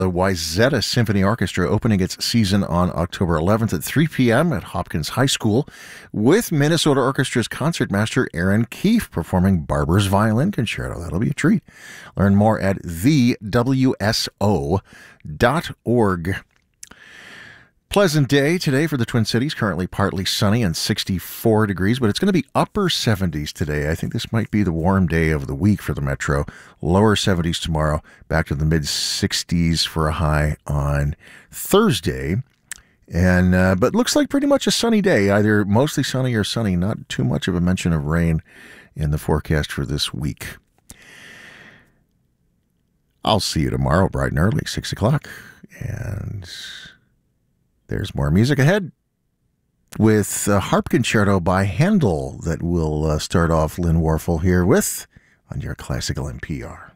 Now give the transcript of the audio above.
The Wayzata Symphony Orchestra opening its season on October 11th at 3 p.m. at Hopkins High School with Minnesota Orchestra's concertmaster Aaron Keefe performing Barber's Violin Concerto. That'll be a treat. Learn more at thewso.org. Pleasant day today for the Twin Cities. Currently partly sunny and 64 degrees, but it's going to be upper 70s today. I think this might be the warm day of the week for the Metro. Lower 70s tomorrow, back to the mid 60s for a high on Thursday. And but looks like pretty much a sunny day, either mostly sunny or sunny. Not too much of a mention of rain in the forecast for this week. I'll see you tomorrow bright and early, 6 o'clock. And there's more music ahead with a harp concerto by Handel that will start off Lynn Warfel here with on your Classical NPR.